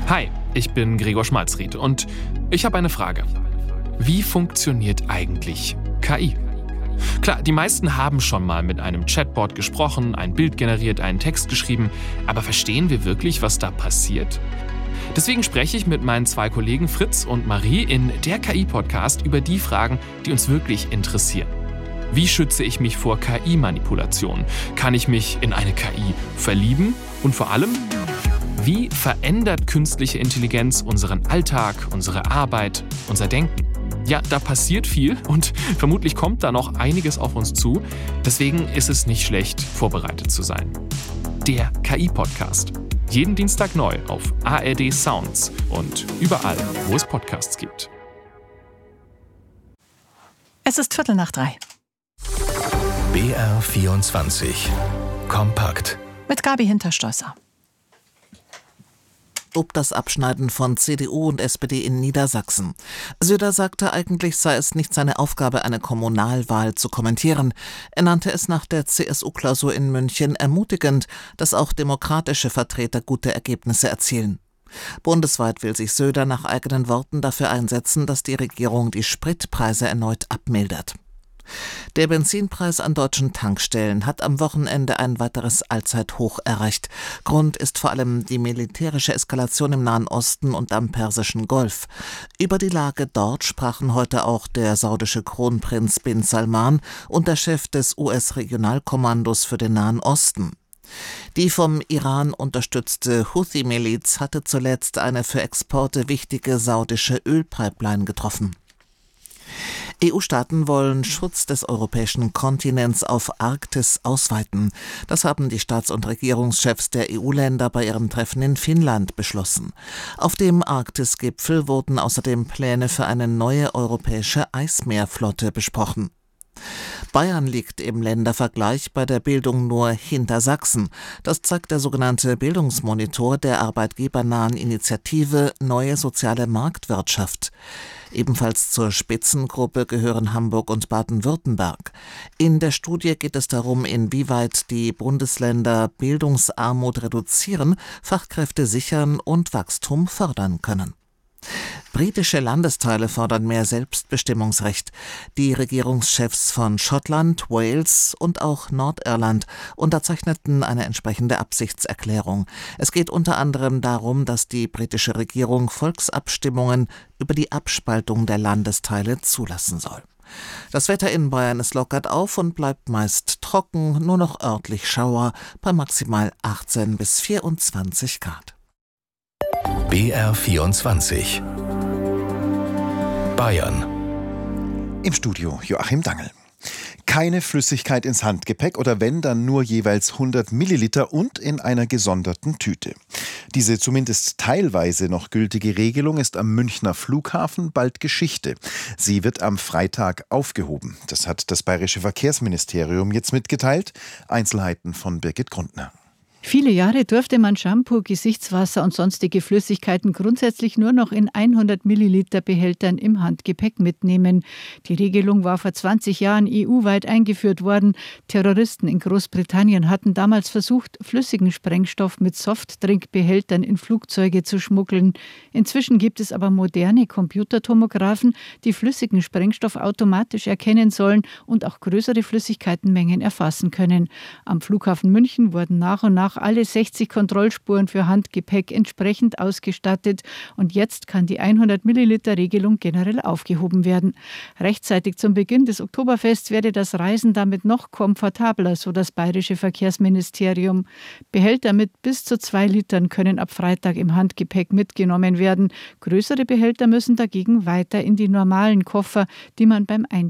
Hi, ich bin Gregor Schmalzried und ich habe eine Frage. Wie funktioniert eigentlich KI? Klar, die meisten haben schon mal mit einem Chatbot gesprochen, ein Bild generiert, einen Text geschrieben, aber verstehen wir wirklich, was da passiert? Deswegen spreche ich mit meinen 2 Kollegen Fritz und Marie in der KI-Podcast über die Fragen, die uns wirklich interessieren. Wie schütze ich mich vor KI-Manipulation? Kann ich mich in eine KI verlieben? Und vor allem, wie verändert künstliche Intelligenz unseren Alltag, unsere Arbeit, unser Denken? Ja, da passiert viel und vermutlich kommt da noch einiges auf uns zu. Deswegen ist es nicht schlecht, vorbereitet zu sein. Der KI-Podcast. Jeden Dienstag neu auf ARD Sounds und überall, wo es Podcasts gibt. Es ist 3:15. BR24 Kompakt Mit Gabi Hinterstoesser. Ob das Abschneiden von CDU und SPD in Niedersachsen. Söder sagte, eigentlich sei es nicht seine Aufgabe, eine Kommunalwahl zu kommentieren. Er nannte es nach der CSU-Klausur in München ermutigend, dass auch demokratische Vertreter gute Ergebnisse erzielen. Bundesweit will sich Söder nach eigenen Worten dafür einsetzen, dass die Regierung die Spritpreise erneut abmildert. Der Benzinpreis an deutschen Tankstellen hat am Wochenende ein weiteres Allzeithoch erreicht. Grund ist vor allem die militärische Eskalation im Nahen Osten und am Persischen Golf. Über die Lage dort sprachen heute auch der saudische Kronprinz bin Salman und der Chef des US-Regionalkommandos für den Nahen Osten. Die vom Iran unterstützte Houthi-Miliz hatte zuletzt eine für Exporte wichtige saudische Ölpipeline getroffen. EU-Staaten wollen Schutz des europäischen Kontinents auf Arktis ausweiten. Das haben die Staats- und Regierungschefs der EU-Länder bei ihrem Treffen in Finnland beschlossen. Auf dem Arktis-Gipfel wurden außerdem Pläne für eine neue europäische Eismeerflotte besprochen. Bayern liegt im Ländervergleich bei der Bildung nur hinter Sachsen. Das zeigt der sogenannte Bildungsmonitor der arbeitgebernahen Initiative Neue Soziale Marktwirtschaft. Ebenfalls zur Spitzengruppe gehören Hamburg und Baden-Württemberg. In der Studie geht es darum, inwieweit die Bundesländer Bildungsarmut reduzieren, Fachkräfte sichern und Wachstum fördern können. Britische Landesteile fordern mehr Selbstbestimmungsrecht. Die Regierungschefs von Schottland, Wales und auch Nordirland unterzeichneten eine entsprechende Absichtserklärung. Es geht unter anderem darum, dass die britische Regierung Volksabstimmungen über die Abspaltung der Landesteile zulassen soll. Das Wetter in Bayern, es lockert auf und bleibt meist trocken, nur noch örtlich Schauer bei maximal 18 bis 24 Grad. BR24 Bayern. Im Studio Joachim Dangel. Keine Flüssigkeit ins Handgepäck oder wenn, dann nur jeweils 100 Milliliter und in einer gesonderten Tüte. Diese zumindest teilweise noch gültige Regelung ist am Münchner Flughafen bald Geschichte. Sie wird am Freitag aufgehoben. Das hat das Bayerische Verkehrsministerium jetzt mitgeteilt. Einzelheiten von Birgit Grundner. Viele Jahre durfte man Shampoo, Gesichtswasser und sonstige Flüssigkeiten grundsätzlich nur noch in 100 Milliliter Behältern im Handgepäck mitnehmen. Die Regelung war vor 20 Jahren EU-weit eingeführt worden. Terroristen in Großbritannien hatten damals versucht, flüssigen Sprengstoff mit Softdrinkbehältern in Flugzeuge zu schmuggeln. Inzwischen gibt es aber moderne Computertomographen, die flüssigen Sprengstoff automatisch erkennen sollen und auch größere Flüssigkeitenmengen erfassen können. Am Flughafen München wurden nach und nach alle 60 Kontrollspuren für Handgepäck entsprechend ausgestattet und jetzt kann die 100 Milliliter Regelung generell aufgehoben werden. Rechtzeitig zum Beginn des Oktoberfests werde das Reisen damit noch komfortabler, so das Bayerische Verkehrsministerium. Behälter mit bis zu 2 Litern können ab Freitag im Handgepäck mitgenommen werden. Größere Behälter müssen dagegen weiter in die normalen Koffer, die man beim Einchecken